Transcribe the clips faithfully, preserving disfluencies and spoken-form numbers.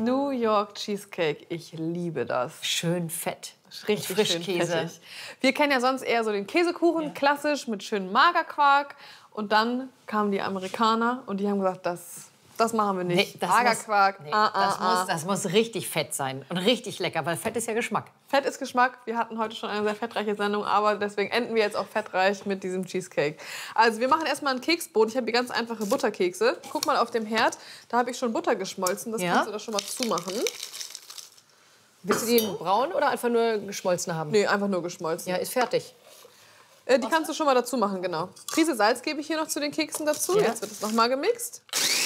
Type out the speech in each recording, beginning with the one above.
New York Cheesecake. Ich liebe das. Schön fett. Richtig Frischkäse. schön fettig. Wir kennen ja sonst eher so den Käsekuchen, ja. klassisch mit schönem Magerquark. Und dann kamen die Amerikaner und die haben gesagt, das, das machen wir nicht. Nee, das Magerquark, muss, nee, ah, ah, das, ah. muss, das muss richtig fett sein und richtig lecker, weil Fett ist ja Geschmack. Fett ist Geschmack. Wir hatten heute schon eine sehr fettreiche Sendung, aber deswegen enden wir jetzt auch fettreich mit diesem Cheesecake. Also wir machen erstmal einen Keksboden. Ich habe hier ganz einfache Butterkekse. Guck mal auf dem Herd, da habe ich schon Butter geschmolzen. Das ja. kannst du da schon mal zumachen. Willst du die in braun oder einfach nur geschmolzen haben? Nee, einfach nur geschmolzen. Ja, ist fertig. Äh, die kannst du schon mal dazu machen, genau. Prise Salz gebe ich hier noch zu den Keksen dazu. Ja. Jetzt wird es noch mal gemixt.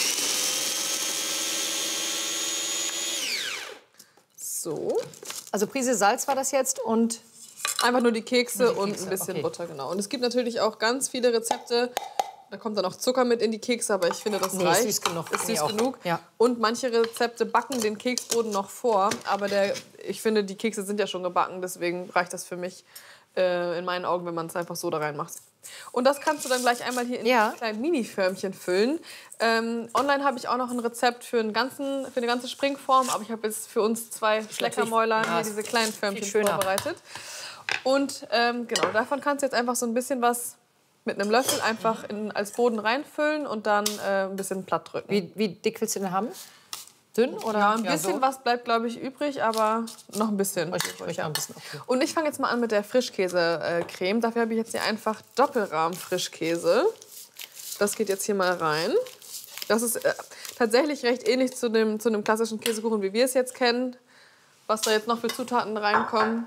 So. Also Prise Salz war das jetzt und... Einfach nur die Kekse, die Kekse. und ein bisschen Okay. Butter, genau. Und es gibt natürlich auch ganz viele Rezepte. Da kommt dann auch Zucker mit in die Kekse, aber ich finde, das Nee, reicht. ist süß genug. Ist Nee, süß auch. genug. Ja. Und manche Rezepte backen den Keksboden noch vor. Aber der, ich finde, die Kekse sind ja schon gebacken. Deswegen reicht das für mich äh, in meinen Augen, wenn man es einfach so da reinmacht. Und das kannst du dann gleich einmal hier in Ja. die kleinen Mini-Förmchen füllen. Ähm, online habe ich auch noch ein Rezept für, einen ganzen, für eine ganze Springform. Aber ich habe jetzt für uns zwei Schleckermäuler ja, hier diese kleinen Förmchen viel schöner. vorbereitet. Und ähm, genau, davon kannst du jetzt einfach so ein bisschen was mit einem Löffel einfach in, als Boden reinfüllen und dann äh, ein bisschen platt drücken. Wie, wie dick willst du denn haben? Dünn oder? Ja, ein bisschen so? was bleibt, glaube ich, übrig, aber noch ein bisschen. Ich, ich auch ein bisschen, okay. Und ich fange jetzt mal an mit der Frischkäse-Creme. Dafür habe ich jetzt hier einfach Doppelrahm-Frischkäse. Das geht jetzt hier mal rein. Das ist äh, tatsächlich recht ähnlich zu dem, zu dem klassischen Käsekuchen, wie wir es jetzt kennen. Was da jetzt noch für Zutaten reinkommen.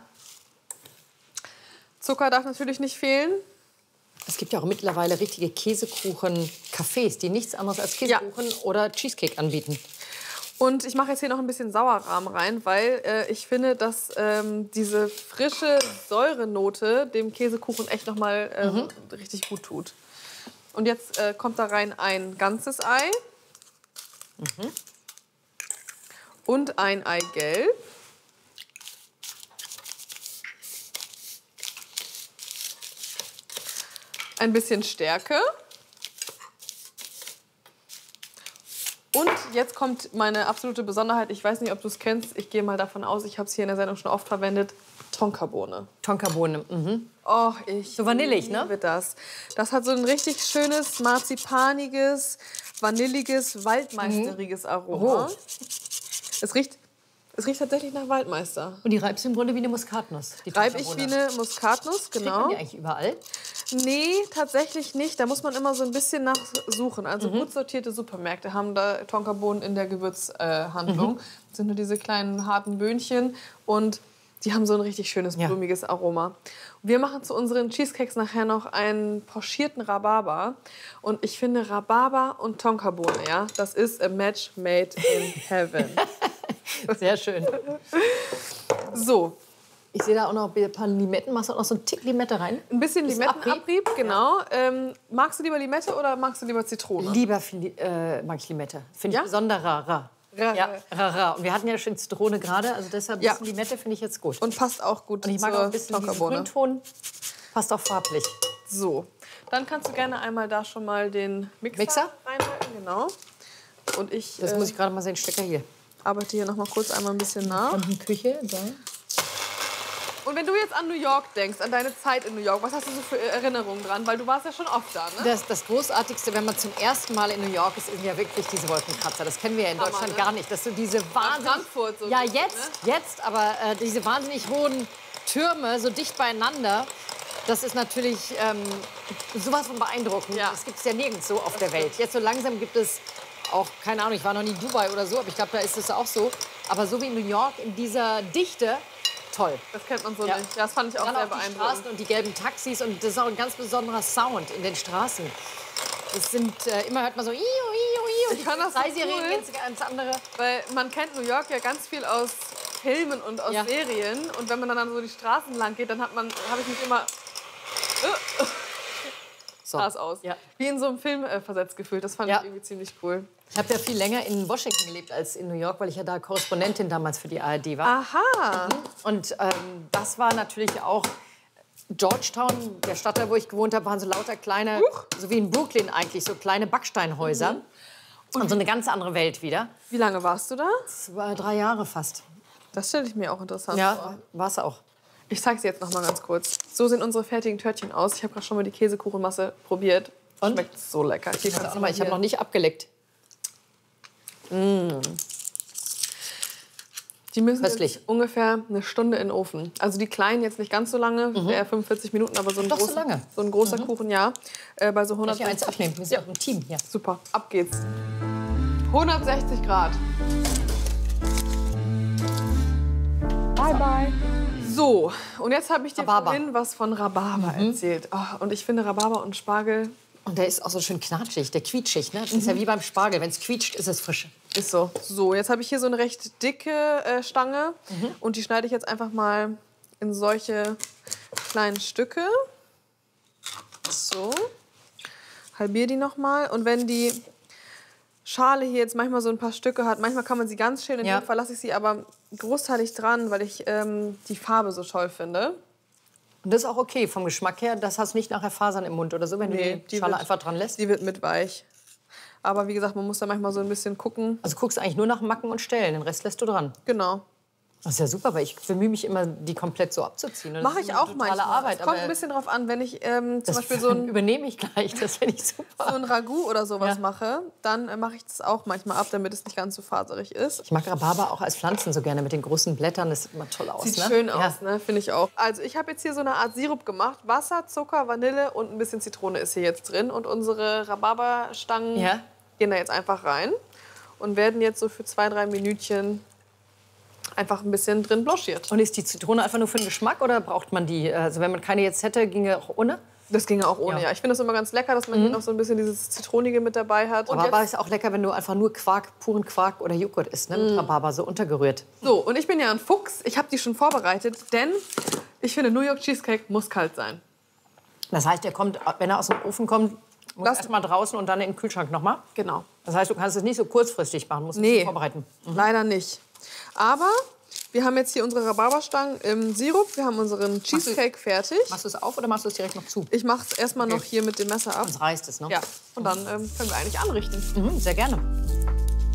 Zucker darf natürlich nicht fehlen. Es gibt ja auch mittlerweile richtige Käsekuchen-Cafés, die nichts anderes als Käsekuchen ja. oder Cheesecake anbieten. Und ich mache jetzt hier noch ein bisschen Sauerrahm rein, weil äh, ich finde, dass ähm, diese frische Säurenote dem Käsekuchen echt noch mal ähm, mhm. richtig gut tut. Und jetzt äh, kommt da rein ein ganzes Ei mhm. und ein Eigelb. Ein bisschen Stärke. Und jetzt kommt meine absolute Besonderheit. Ich weiß nicht, ob du es kennst. Ich gehe mal davon aus, ich habe es hier in der Sendung schon oft verwendet. Tonkabohne. Tonkabohne, mhm. Oh, ich so vanillig, liebe ne? das. Das hat so ein richtig schönes, marzipaniges, vanilliges, waldmeisteriges Aroma. Oh. Es riecht, es riecht tatsächlich nach Waldmeister. Und die reibst du im Grunde wie eine Muskatnuss? Die Reib ich wie eine Muskatnuss, genau. Kriegt man die eigentlich überall? Nee, tatsächlich nicht. Da muss man immer so ein bisschen nachsuchen. Also mhm. gut sortierte Supermärkte haben da Tonkabohnen in der Gewürzhandlung. Äh, mhm. Das sind nur diese kleinen harten Böhnchen und die haben so ein richtig schönes, ja. blumiges Aroma. Wir machen zu unseren Cheesecakes nachher noch einen pochierten Rhabarber. Und ich finde Rhabarber und Tonkabohne, ja, das ist a match made in heaven. Sehr schön. So. Ich sehe da auch noch ein paar Limetten. Machst du auch noch so einen Tick Limette rein? Ein bisschen Limettenabrieb, Abrieb? genau. Ja. Ähm, magst du lieber Limette oder magst du lieber Zitrone? Lieber viel, äh, mag ich Limette. Finde ja? ich besonderer. Ra. Ra, ja, ra, ra. Und wir hatten ja schon Zitrone gerade, also deshalb ein ja. bisschen Limette finde ich jetzt gut. Und passt auch gut Und ich mag zur auch ein bisschen diesen Grünton. Passt auch farblich. So, dann kannst du gerne einmal da schon mal den Mixer, Mixer? reinhalten. Genau. Und ich das äh, muss ich gerade mal sehen, Stecker hier. Arbeite hier noch mal kurz einmal ein bisschen nach. Und die Küche, da. Und wenn du jetzt an New York denkst, an deine Zeit in New York, was hast du so für Erinnerungen dran? Weil du warst ja schon oft da, ne? Das, das Großartigste, wenn man zum ersten Mal in New York ist, sind ja wirklich diese Wolkenkratzer. Das kennen wir ja in Hammer, Deutschland ne? gar nicht. Dass du diese wahnsinnig, Frankfurt so ja, gut, jetzt, ne? jetzt, aber äh, diese wahnsinnig hohen Türme so dicht beieinander, das ist natürlich ähm, sowas von beeindruckend. Ja. Das gibt es ja nirgends so auf der Welt. Jetzt so langsam gibt es auch, keine Ahnung, ich war noch nie in Dubai oder so, aber ich glaube, da ist es auch so. Aber so wie in New York, in dieser Dichte, toll. Das kennt man so Ja. nicht. Ja, das fand ich auch Dann sehr auch die beeindruckend. Straßen und die gelben Taxis und das ist auch ein ganz besonderer Sound in den Straßen. Das sind, äh, immer hört man so, iu, iu, iu, Ich fand das so Polizeisirenen, cool. ganz, ganz andere. Weil man kennt New York ja ganz viel aus Filmen und aus Ja. Serien. Und wenn man dann so die Straßen lang geht, dann hat man, habe ich mich immer So. krass aus. Ja. Wie in so einem Film äh, versetzt gefühlt. Das fand Ja. ich irgendwie ziemlich cool. Ich habe ja viel länger in Washington gelebt als in New York, weil ich ja da Korrespondentin damals für die A R D war. Aha. Und ähm, das war natürlich auch Georgetown, der Stadtteil, wo ich gewohnt habe, waren so lauter kleine, Huch. so wie in Brooklyn eigentlich, so kleine Backsteinhäuser. Mhm. Und so eine ganz andere Welt wieder. Wie lange warst du da? Das war drei Jahre fast. Das stelle ich mir auch interessant vor. Ja, war es auch. Ich zeige sie jetzt noch mal ganz kurz. So sehen unsere fertigen Törtchen aus. Ich habe gerade schon mal die Käsekuchenmasse probiert. Und? Schmeckt so lecker. Hier kannst Also, du mal ich habe hier- noch nicht abgeleckt. Die müssen Köstlich. jetzt ungefähr eine Stunde in den Ofen. Also die kleinen jetzt nicht ganz so lange, eher fünfundvierzig Minuten, aber so ein, Doch so großer, lange. so ein großer Kuchen, ja. Äh, bei so Kann ich hier eins hundertsechzig. abnehmen? Wir sind ja auch ein Team hier. Super, ab geht's. hundertsechzig Grad. Bye, bye. So, und jetzt habe ich dir Rhabarber. vorhin was von Rhabarber erzählt. Oh, und ich finde Rhabarber und Spargel Und der ist auch so schön knatschig, der quietschig. Ne? Das ist ja wie beim Spargel. Wenn es quietscht, ist es frisch. ist so. So, jetzt habe ich hier so eine recht dicke äh, Stange. Und die schneide ich jetzt einfach mal in solche kleinen Stücke. So. Halbiere die noch mal. Und wenn die Schale hier jetzt manchmal so ein paar Stücke hat, manchmal kann man sie ganz schälen. In Ja. dem Fall lasse ich sie aber großteilig dran, weil ich ähm, die Farbe so toll finde. Und das ist auch okay vom Geschmack her. Das hast du nicht nachher Fasern im Mund oder so, wenn Nee, du die die Schale wird- einfach dran lässt. Die wird mit weich. Aber wie gesagt, man muss da manchmal so ein bisschen gucken. Also guckst eigentlich nur nach Macken und Stellen. Den Rest lässt du dran. Genau. Das ist ja super, weil ich bemühe mich immer, die komplett so abzuziehen. Und das Mache ist ich eine auch totale manchmal. Arbeit, es kommt aber ein bisschen drauf an, wenn ich ähm, zum das Beispiel so ein, übernehme ich gleich. Das finde ich super. so ein Ragout oder sowas Ja. mache, dann äh, mache ich das auch manchmal ab, damit es nicht ganz so faserig ist. Ich mag Rhabarber auch als Pflanzen so gerne mit den großen Blättern. Das sieht immer toll aus. Sieht ne? schön Ja. aus, ne? Finde ich auch. Also ich habe jetzt hier so eine Art Sirup gemacht. Wasser, Zucker, Vanille und ein bisschen Zitrone ist hier jetzt drin. Und unsere Rhabarberstangen Ja. gehen da jetzt einfach rein und werden jetzt so für zwei, drei Minütchen einfach ein bisschen drin blanchiert. Und ist die Zitrone einfach nur für den Geschmack oder braucht man die? Also wenn man keine jetzt hätte, ginge auch ohne. Das ginge auch ohne, Ja. Mhm. ja. Ich finde das immer ganz lecker, dass man hier noch so ein bisschen dieses Zitronige mit dabei hat. Und Rhabarber jetzt, ist auch lecker, wenn du einfach nur Quark, puren Quark oder Joghurt isst, ne? Mit Rhabarber so untergerührt. so, und ich bin ja ein Fuchs. Ich habe die schon vorbereitet, denn ich finde, New York Cheesecake muss kalt sein. Das heißt, er kommt, wenn er aus dem Ofen kommt, muss Das- erst mal draußen und dann in den Kühlschrank nochmal. Genau. Das heißt, du kannst es nicht so kurzfristig machen, musst es Nee, vorbereiten. leider nicht. Aber wir haben jetzt hier unsere Rhabarberstangen im Sirup. Wir haben unseren Cheesecake fertig. Machst du es auf oder machst du es direkt noch zu? Ich mache es erstmal noch hier mit dem Messer ab. Sonst reißt es, ne? Ja, und dann ähm, können wir eigentlich anrichten. Mhm, sehr gerne.